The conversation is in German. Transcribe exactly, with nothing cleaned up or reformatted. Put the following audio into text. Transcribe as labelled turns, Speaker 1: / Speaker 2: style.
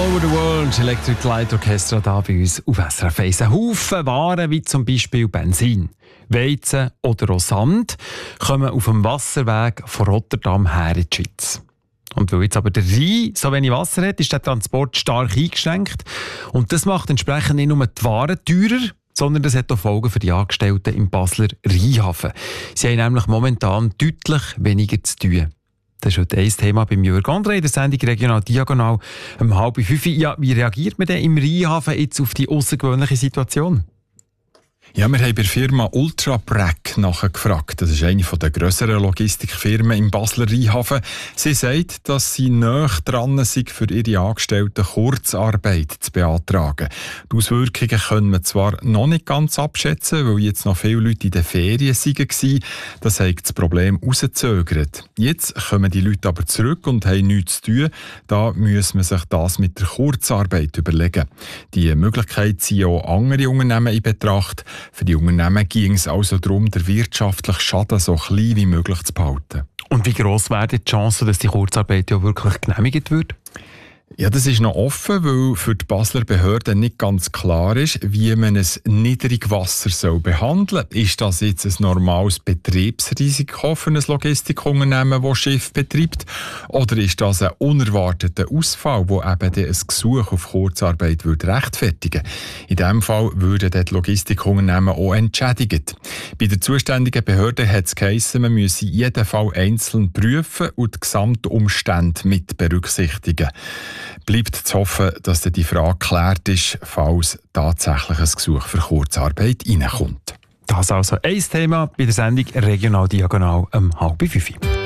Speaker 1: over the World, Electric Light Orchestra da bei uns auf S R F eins. Ein Haufen Waren wie zum Beispiel Benzin, Weizen oder auch Sand kommen auf dem Wasserweg von Rotterdam her in die Schweiz. Und weil jetzt aber der Rhein so wenig Wasser hat, ist der Transport stark eingeschränkt. Und das macht entsprechend nicht nur die Waren teurer, sondern das hat auch Folgen für die Angestellten im Basler Rheinhafen. Sie haben nämlich momentan deutlich weniger zu tun. Das ist heute ein Thema beim Jörg André in der Sendung «Regional Diagonal» um halb fünf. Ja, wie reagiert man denn im Rheinhafen jetzt auf die außergewöhnliche Situation?
Speaker 2: Ja, wir haben bei der Firma Ultrabrec nachgefragt. Das ist eine der grösseren Logistikfirmen im Basler Rheinhafen. Sie sagt, dass sie nahe dran sind, für ihre Angestellten Kurzarbeit zu beantragen. Die Auswirkungen können wir zwar noch nicht ganz abschätzen, weil jetzt noch viele Leute in den Ferien waren. Das hat das Problem rausgezögert. Jetzt kommen die Leute aber zurück und haben nichts zu tun. Da muss man sich das mit der Kurzarbeit überlegen. Die Möglichkeit ziehen auch andere Unternehmen in Betracht. Für die Unternehmen ging es also darum, den wirtschaftlichen Schaden so klein wie möglich zu behalten.
Speaker 1: Und wie gross wäre die Chance, dass die Kurzarbeit ja wirklich genehmigt wird?
Speaker 2: Ja, das ist noch offen, weil für die Basler Behörde nicht ganz klar ist, wie man ein Niedrigwasser soll behandeln soll. Ist das jetzt ein normales Betriebsrisiko für ein Logistikunternehmen, das Schiff betreibt? Oder ist das ein unerwarteter Ausfall, der eben ein Gesuch auf Kurzarbeit würde rechtfertigen würde? In diesem Fall würden die Logistikunternehmen auch entschädigt. Bei der zuständigen Behörde hat es geheissen, man müsse jeden Fall einzeln prüfen und die Gesamtumstände mit berücksichtigen. Bleibt zu hoffen, dass die Frage geklärt ist, falls tatsächlich ein Gesuch für Kurzarbeit reinkommt.
Speaker 1: Das ist also ein Thema bei der Sendung «Regional Diagonal» um halb fünf.